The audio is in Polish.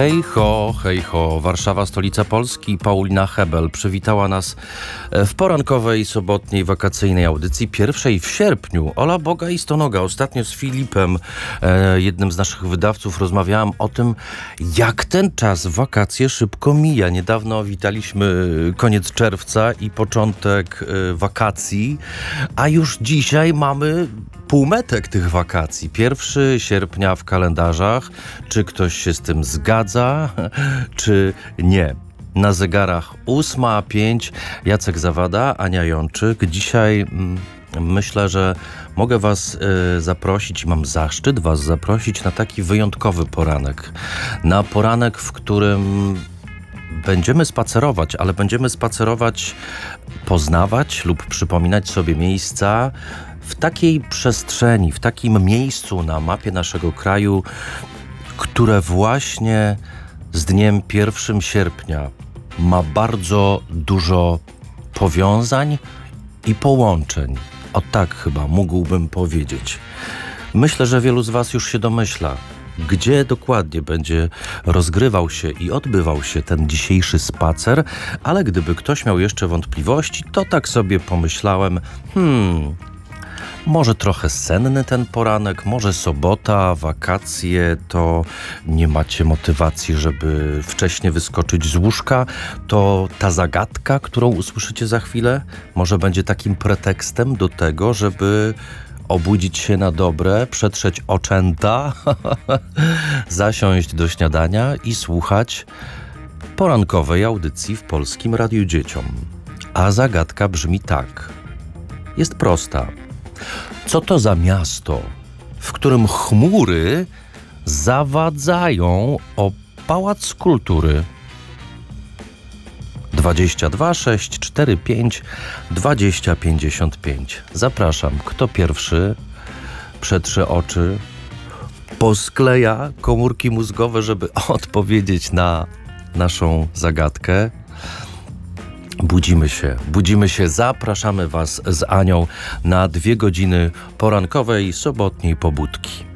Hej ho, Warszawa, stolica Polski. Paulina Hebel przywitała nas w porankowej, sobotniej, wakacyjnej audycji, pierwszej w sierpniu. Ola Boga i Stonoga. Ostatnio z Filipem, jednym z naszych wydawców, rozmawiałam o tym, jak ten czas, wakacje szybko mija. Niedawno witaliśmy koniec czerwca i początek wakacji, a już dzisiaj mamy półmetek tych wakacji. 1 sierpnia w kalendarzach. Czy ktoś się z tym zgadza, czy nie? Na zegarach 8:05. Jacek Zawada, Ania Jączyk. Dzisiaj myślę, że mogę was zaprosić, mam zaszczyt was zaprosić na taki wyjątkowy poranek. Na poranek, w którym będziemy spacerować, ale będziemy spacerować, poznawać lub przypominać sobie miejsca w takiej przestrzeni, w takim miejscu na mapie naszego kraju, które właśnie z dniem 1 sierpnia ma bardzo dużo powiązań i połączeń. O tak chyba mógłbym powiedzieć. Myślę, że wielu z was już się domyśla, gdzie dokładnie będzie rozgrywał się i odbywał się ten dzisiejszy spacer, ale gdyby ktoś miał jeszcze wątpliwości, to tak sobie pomyślałem, może trochę senny ten poranek, może sobota, wakacje, to nie macie motywacji, żeby wcześnie wyskoczyć z łóżka, to ta zagadka, którą usłyszycie za chwilę, może będzie takim pretekstem do tego, żeby obudzić się na dobre, przetrzeć oczęta, zasiąść do śniadania i słuchać porankowej audycji w Polskim Radiu Dzieciom. A zagadka brzmi tak. Jest prosta. Co to za miasto, w którym chmury zawadzają o Pałac Kultury? 22 645 20 55. Zapraszam. Kto pierwszy przetrze oczy, poskleja komórki mózgowe, żeby odpowiedzieć na naszą zagadkę? Budzimy się, zapraszamy was z Anią na 2 godziny porankowej, sobotniej pobudki.